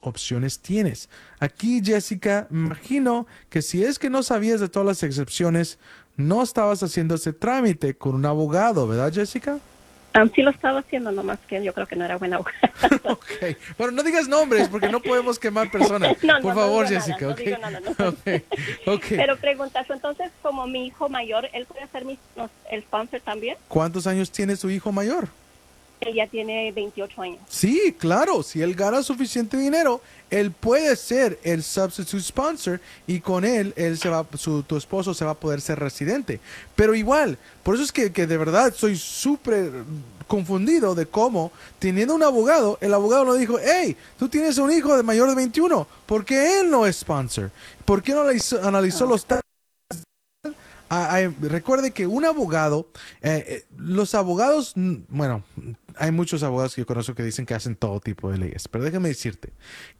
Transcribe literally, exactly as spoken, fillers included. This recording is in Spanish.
opciones tienes. Aquí, Jessica, me imagino que si es que no sabías de todas las excepciones, no estabas haciendo ese trámite con un abogado, ¿verdad, Jessica? Um, sí lo estaba haciendo, nomás que yo creo que no era buena abogada. Ok. Bueno, no digas nombres porque no podemos quemar personas. No, Por no, no favor, digo nada, Jessica, no ¿ok? digo nada, no. Ok, ok. Pero preguntas, entonces, como mi hijo mayor, ¿él puede ser mi, nos- el sponsor también? ¿Cuántos años tiene su hijo mayor? Él ya tiene veintiocho años. Sí, claro, si él gana suficiente dinero, él puede ser el substitute sponsor y con él, él se va, su, tu esposo se va a poder ser residente. Pero igual, por eso es que, que de verdad soy súper confundido de cómo, teniendo un abogado, el abogado le dijo, hey, tú tienes un hijo de mayor de veintiuno, ¿por qué él no es sponsor? ¿Por qué no analizó, analizó los taxes? Ah, ah, recuerde que un abogado, eh, eh, los abogados, mm, bueno, hay muchos abogados que yo conozco que dicen que hacen todo tipo de leyes, pero déjame decirte